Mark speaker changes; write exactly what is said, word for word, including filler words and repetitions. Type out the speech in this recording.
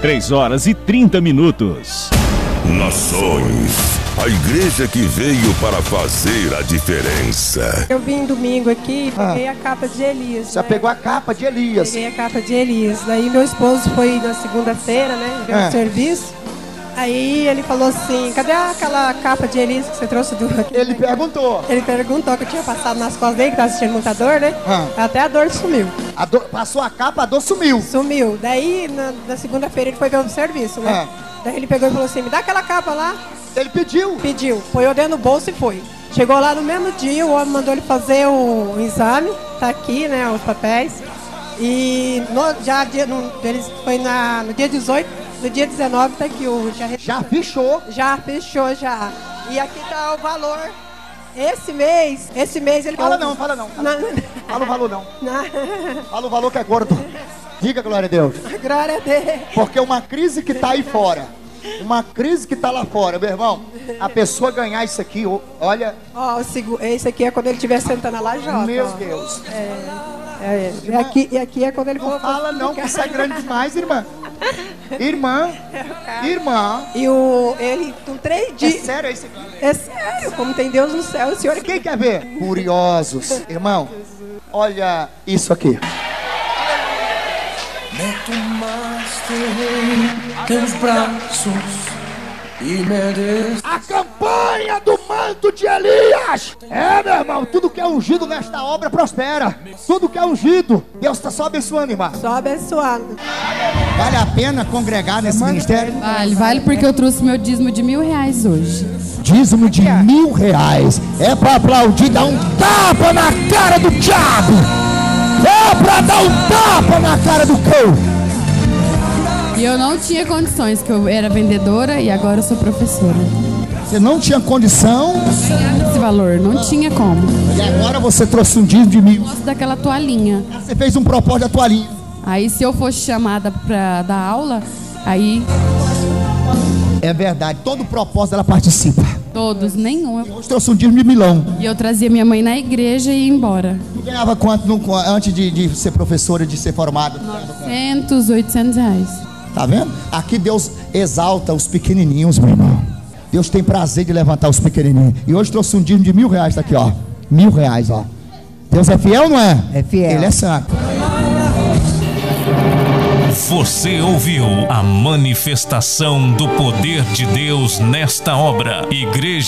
Speaker 1: três horas e trinta minutos.
Speaker 2: Nações, a igreja que veio para fazer a diferença.
Speaker 3: Eu vim domingo aqui e peguei ah. a capa de Elias.
Speaker 4: Você né? pegou a capa de Elias?
Speaker 3: Peguei a capa de Elias. Daí meu esposo foi na segunda-feira, né? Deu um serviço. Aí ele falou assim, cadê aquela capa de Elias que você trouxe do...
Speaker 4: Ele né? perguntou.
Speaker 3: Ele perguntou que eu tinha passado nas costas dele, que tava sentindo muita dor, né? Ah. Até a dor sumiu.
Speaker 4: A dor, passou a capa, a dor sumiu.
Speaker 3: Sumiu. Daí, na, na segunda-feira, ele foi ver o serviço, né? Ah. Daí ele pegou e falou assim, me dá aquela capa lá.
Speaker 4: Ele pediu?
Speaker 3: Pediu. Foi eu dentro do bolso e foi. Chegou lá no mesmo dia, o homem mandou ele fazer o, o exame. Tá aqui, né, os papéis. E no, já dia, no, eles, foi na, no dia dezoito, no dia dezenove tá aqui o... Já,
Speaker 4: já fechou?
Speaker 3: Já fechou, já. E aqui tá o valor. Esse mês, esse mês ele...
Speaker 4: Fala não, fala não. Fala, não. fala o valor não. não. Fala o valor que é gordo. Diga, glória a Deus.
Speaker 3: Glória a Deus.
Speaker 4: Porque uma crise que tá aí fora, uma crise que tá lá fora, meu irmão, a pessoa ganhar isso aqui, olha...
Speaker 3: Ó, oh, esse aqui é quando ele estiver sentando na lajota.
Speaker 4: Meu
Speaker 3: ó.
Speaker 4: Deus.
Speaker 3: É, é, e, aqui, e aqui é quando ele...
Speaker 4: Não for fala não, que isso é grande demais, irmã. Irmã,
Speaker 3: é
Speaker 4: irmã.
Speaker 3: E o, ele com três dias...
Speaker 4: É sério isso aqui?
Speaker 3: É sério, como tem Deus no céu, o senhor...
Speaker 4: Quem quer ver? Curiosos. Irmão, olha isso aqui.
Speaker 5: Meto mais teus braços e me des...
Speaker 4: A campanha do manto de Elias. É, meu irmão, tudo que é ungido nesta obra prospera. Tudo que é ungido, Deus está só abençoando, irmão.
Speaker 3: Só abençoando.
Speaker 4: Vale a pena congregar nesse Mano, ministério?
Speaker 6: Vale, vale porque eu trouxe meu dízimo de mil reais hoje.
Speaker 4: Dízimo de mil reais. É pra aplaudir, dar um tapa na cara do diabo. É pra dar um tapa na cara do cão.
Speaker 6: E eu não tinha condições, que eu era vendedora e agora eu sou professora.
Speaker 4: Você não tinha condição?
Speaker 6: Esse valor, não tinha como.
Speaker 4: E agora você trouxe um dízimo de mil.
Speaker 6: Eu gosto daquela toalhinha.
Speaker 4: Você fez um propósito da toalhinha.
Speaker 6: Aí se eu fosse chamada pra dar aula, aí...
Speaker 4: É verdade, todo propósito ela participa.
Speaker 6: Todos, nenhum.
Speaker 4: Eu trouxe um dízimo de milão.
Speaker 6: E eu trazia minha mãe na igreja e ia embora.
Speaker 4: E ganhava quanto no, antes de, de ser professora, de ser formada?
Speaker 6: novecentos, oitocentos reais.
Speaker 4: Tá vendo? Aqui Deus exalta os pequenininhos, meu irmão. Deus tem prazer de levantar os pequenininhos. E hoje trouxe um dízimo de mil reais, tá aqui, ó. Mil reais, ó. Deus é fiel, não é?
Speaker 7: É fiel.
Speaker 4: Ele é santo.
Speaker 1: Você ouviu a manifestação do poder de Deus nesta obra. Igreja